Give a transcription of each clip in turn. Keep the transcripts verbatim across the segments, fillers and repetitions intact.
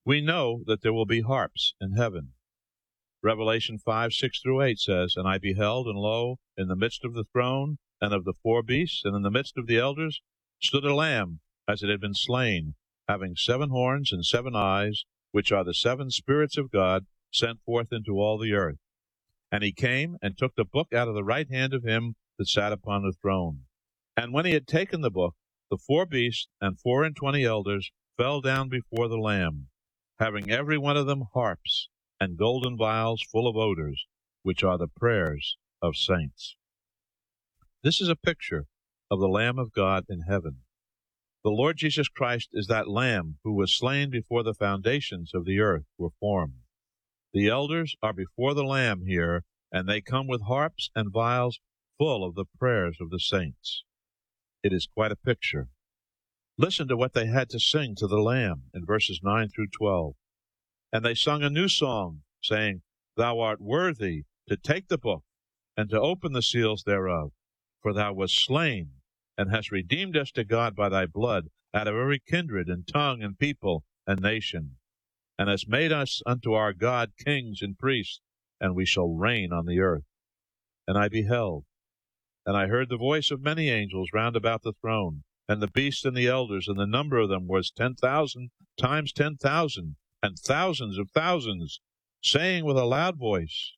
We know that there will be harps in heaven. Revelation five, six through eight says, And I beheld, and lo, in the midst of the throne, and of the four beasts, and in the midst of the elders, stood a lamb, as it had been slain, having seven horns and seven eyes, which are the seven spirits of God, sent forth into all the earth. And he came, and took the book out of the right hand of him that sat upon the throne. And when he had taken the book, the four beasts and four and twenty elders fell down before the Lamb, having every one of them harps, and golden vials full of odors, which are the prayers of saints. This is a picture of the Lamb of God in heaven. The Lord Jesus Christ is that Lamb who was slain before the foundations of the earth were formed. The elders are before the Lamb here, and they come with harps and vials full of the prayers of the saints. It is quite a picture. Listen to what they had to sing to the Lamb in verses nine through twelve. And they sung a new song, saying, Thou art worthy to take the book and to open the seals thereof, for thou wast slain, and hast redeemed us to God by thy blood out of every kindred and tongue and people and nation, and hast made us unto our God kings and priests, and we shall reign on the earth. And I beheld, and I heard the voice of many angels round about the throne, and the beasts and the elders, and the number of them was ten thousand times ten thousand, and thousands of thousands, saying with a loud voice,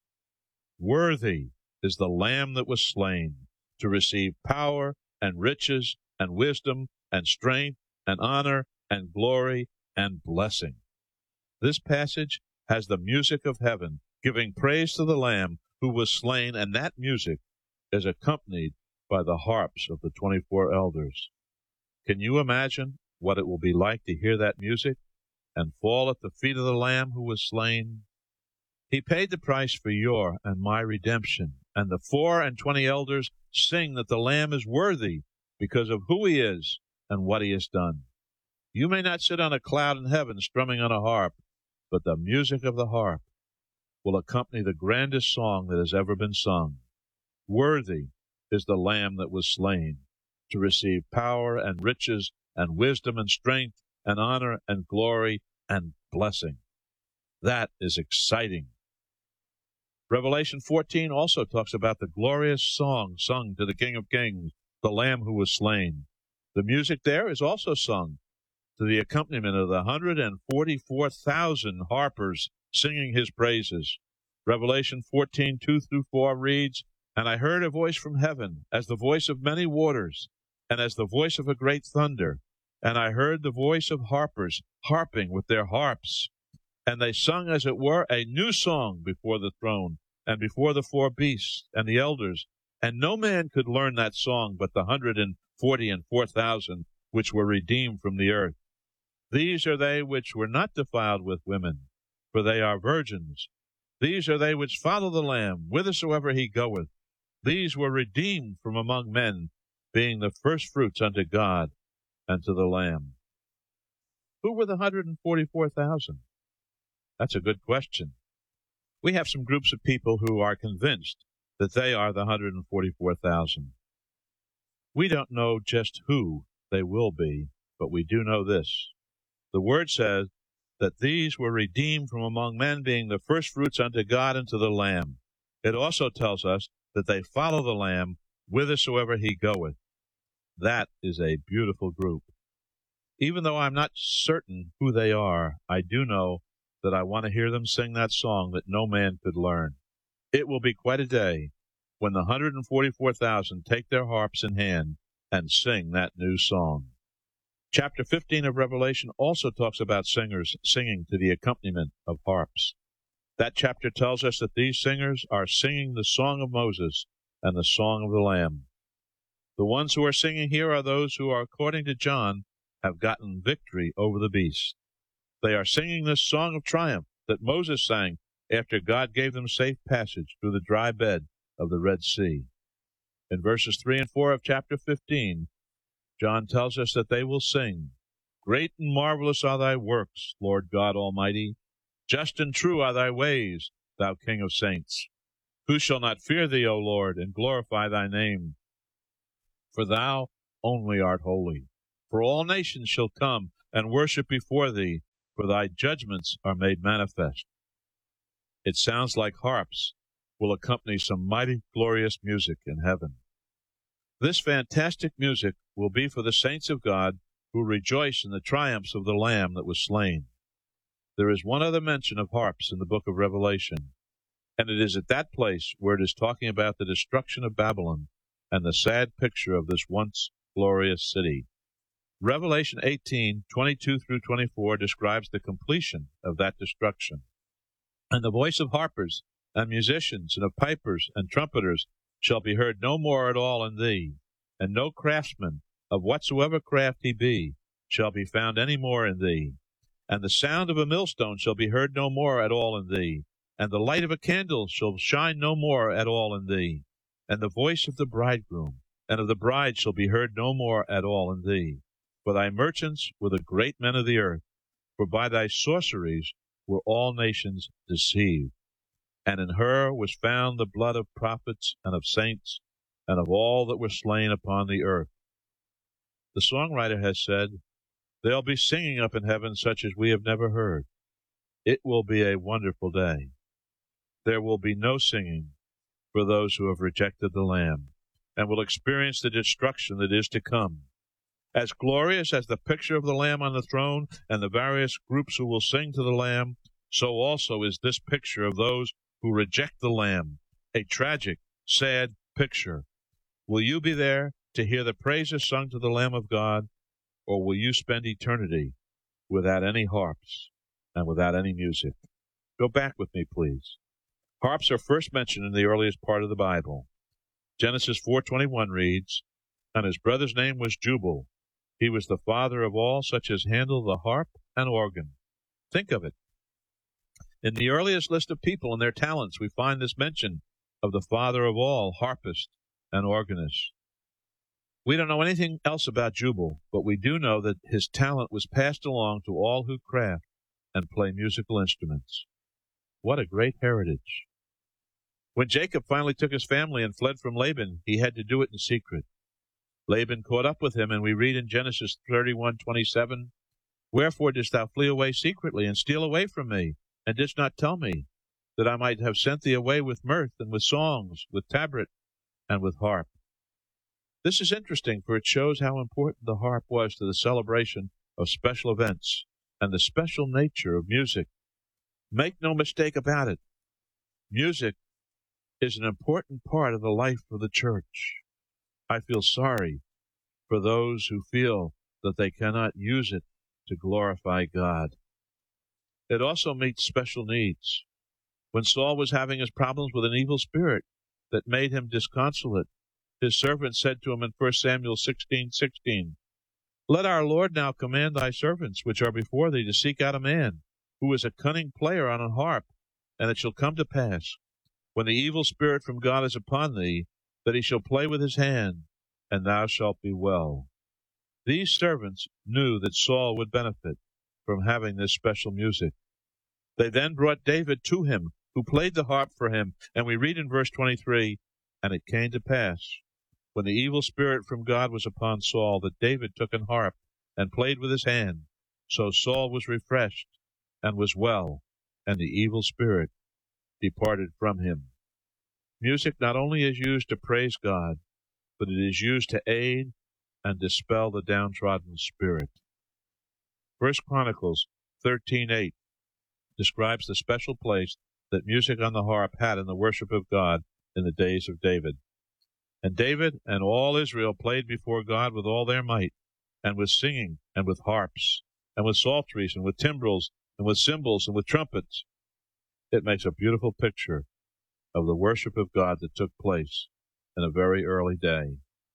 Worthy is the Lamb that was slain, to receive power and riches and wisdom and strength and honor and glory and blessing. This passage has the music of heaven, giving praise to the Lamb who was slain, and that music is accompanied by the harps of the twenty-four elders. Can you imagine what it will be like to hear that music and fall at the feet of the Lamb who was slain? He paid the price for your and my redemption, and the four and twenty elders sing that the Lamb is worthy because of who he is and what he has done. You may not sit on a cloud in heaven strumming on a harp, but the music of the harp will accompany the grandest song that has ever been sung. Worthy is the Lamb that was slain, to receive power and riches and wisdom and strength and honor and glory and blessing. That is exciting. Revelation fourteen also talks about the glorious song sung to the King of Kings, the Lamb who was slain. The music there is also sung to the accompaniment of the one hundred forty-four thousand harpers singing his praises. Revelation fourteen, two through four reads, And I heard a voice from heaven, as the voice of many waters, and as the voice of a great thunder. And I heard the voice of harpers harping with their harps. And they sung, as it were, a new song before the throne, and before the four beasts and the elders. And no man could learn that song but the hundred and forty and four thousand which were redeemed from the earth. These are they which were not defiled with women, for they are virgins. These are they which follow the Lamb, whithersoever he goeth. These were redeemed from among men, being the firstfruits unto God and to the Lamb. Who were the one hundred forty-four thousand? That's a good question. We have some groups of people who are convinced that they are the one hundred forty-four thousand. We don't know just who they will be, but we do know this. The Word says that these were redeemed from among men, being the firstfruits unto God and to the Lamb. It also tells us that they follow the Lamb whithersoever he goeth. That is a beautiful group. Even though I'm not certain who they are, I do know that I want to hear them sing that song that no man could learn. It will be quite a day when the one hundred forty-four thousand take their harps in hand and sing that new song. Chapter fifteen of Revelation also talks about singers singing to the accompaniment of harps. That chapter tells us that these singers are singing the song of Moses and the song of the Lamb. The ones who are singing here are those who are, according to John, have gotten victory over the beast. They are singing this song of triumph that Moses sang after God gave them safe passage through the dry bed of the Red Sea. In verses three and four of chapter fifteen, John tells us that they will sing, Great and marvelous are thy works, Lord God Almighty. Just and true are thy ways, thou King of saints. Who shall not fear thee, O Lord, and glorify thy name? For thou only art holy. For all nations shall come and worship before thee, for thy judgments are made manifest. It sounds like harps will accompany some mighty glorious music in heaven. This fantastic music will be for the saints of God who rejoice in the triumphs of the Lamb that was slain. There is one other mention of harps in the book of Revelation, and it is at that place where it is talking about the destruction of Babylon and the sad picture of this once glorious city. Revelation eighteen, twenty-two through twenty-four describes the completion of that destruction. And the voice of harpers and musicians and of pipers and trumpeters shall be heard no more at all in thee, and no craftsman of whatsoever craft he be shall be found any more in thee. And the sound of a millstone shall be heard no more at all in thee, and the light of a candle shall shine no more at all in thee, and the voice of the bridegroom and of the bride shall be heard no more at all in thee. For thy merchants were the great men of the earth, for by thy sorceries were all nations deceived. And in her was found the blood of prophets and of saints and of all that were slain upon the earth. The songwriter has said, there'll be singing up in heaven such as we have never heard. It will be a wonderful day. There will be no singing for those who have rejected the Lamb and will experience the destruction that is to come. As glorious as the picture of the Lamb on the throne and the various groups who will sing to the Lamb, so also is this picture of those who reject the Lamb, a tragic, sad picture. Will you be there to hear the praises sung to the Lamb of God, or will you spend eternity without any harps and without any music? Go back with me, please. Harps are first mentioned in the earliest part of the Bible. Genesis four twenty-one reads, and his brother's name was Jubal. He was the father of all such as handle the harp and organ. Think of it. In the earliest list of people and their talents, we find this mention of the father of all, harpist and organist. We don't know anything else about Jubal, but we do know that his talent was passed along to all who craft and play musical instruments. What a great heritage. When Jacob finally took his family and fled from Laban, he had to do it in secret. Laban caught up with him, and we read in Genesis thirty-one twenty-seven, wherefore didst thou flee away secretly, and steal away from me, and didst not tell me, that I might have sent thee away with mirth, and with songs, with tabret, and with harp? This is interesting, for it shows how important the harp was to the celebration of special events and the special nature of music. Make no mistake about it, music is an important part of the life of the church. I feel sorry for those who feel that they cannot use it to glorify God. It also meets special needs. When Saul was having his problems with an evil spirit that made him disconsolate, his servant said to him in First Samuel sixteen sixteen, let our Lord now command thy servants which are before thee to seek out a man who is a cunning player on an harp, and it shall come to pass, when the evil spirit from God is upon thee, that he shall play with his hand, and thou shalt be well. These servants knew that Saul would benefit from having this special music. They then brought David to him, who played the harp for him, and we read in verse twenty-three, and it came to pass, when the evil spirit from God was upon Saul, that David took an harp and played with his hand. So Saul was refreshed and was well, and the evil spirit departed from him. Music not only is used to praise God, but it is used to aid and dispel the downtrodden spirit. First Chronicles thirteen eight describes the special place that music on the harp had in the worship of God in the days of David. And David and all Israel played before God with all their might, and with singing, and with harps, and with psalteries, and with timbrels, and with cymbals, and with trumpets. It makes a beautiful picture of the worship of God that took place in a very early day.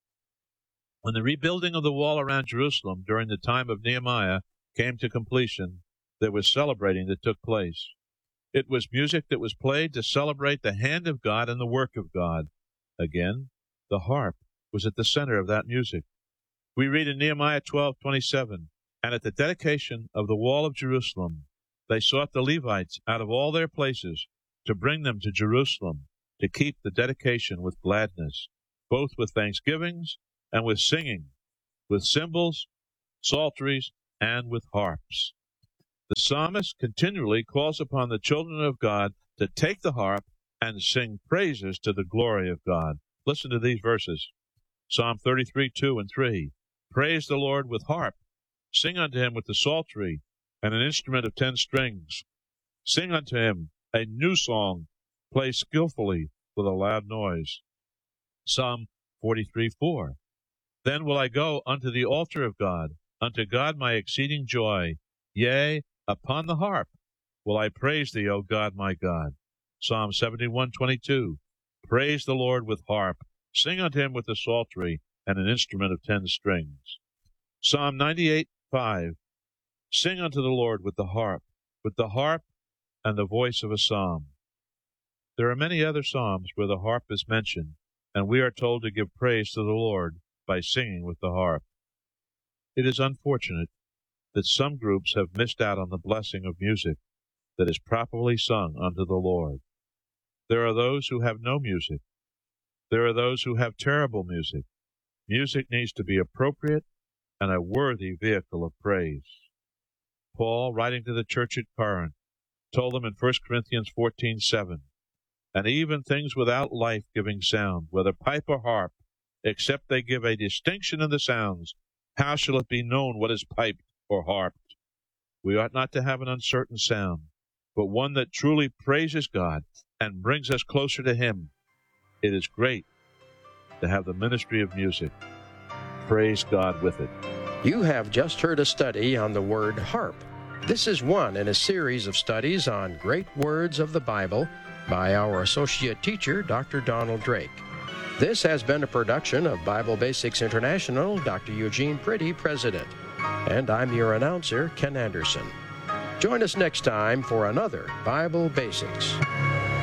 When the rebuilding of the wall around Jerusalem during the time of Nehemiah came to completion, there was celebrating that took place. It was music that was played to celebrate the hand of God and the work of God. Again, the harp was at the center of that music. We read in Nehemiah twelve twenty-seven, and at the dedication of the wall of Jerusalem, they sought the Levites out of all their places to bring them to Jerusalem to keep the dedication with gladness, both with thanksgivings and with singing, with cymbals, psalteries, and with harps. The psalmist continually calls upon the children of God to take the harp and sing praises to the glory of God. Listen to these verses. Psalm thirty-three, two and three. Praise the Lord with harp. Sing unto him with the psaltery and an instrument of ten strings. Sing unto him a new song. Play skillfully with a loud noise. Psalm forty-three, four. Then will I go unto the altar of God, unto God my exceeding joy. Yea, upon the harp will I praise thee, O God my God. Psalm seventy-one, twenty-two. Praise the Lord with harp. Sing unto him with the psaltery and an instrument of ten strings. Psalm ninety-eight, five. Sing unto the Lord with the harp, with the harp and the voice of a psalm. There are many other psalms where the harp is mentioned, and we are told to give praise to the Lord by singing with the harp. It is unfortunate that some groups have missed out on the blessing of music that is properly sung unto the Lord. There are those who have no music. There are those who have terrible music. Music needs to be appropriate and a worthy vehicle of praise. Paul, writing to the church at Corinth, told them in First Corinthians fourteen, seven, and even things without life-giving sound, whether pipe or harp, except they give a distinction in the sounds, how shall it be known what is piped or harped? We ought not to have an uncertain sound, but one that truly praises God and brings us closer to Him. It is great to have the ministry of music. Praise God with it. You have just heard a study on the word harp. This is one in a series of studies on great words of the Bible by our associate teacher, Doctor Donald Drake. This has been a production of Bible Basics International, Doctor Eugene Pretty, President. And I'm your announcer, Ken Anderson. Join us next time for another Bible Basics.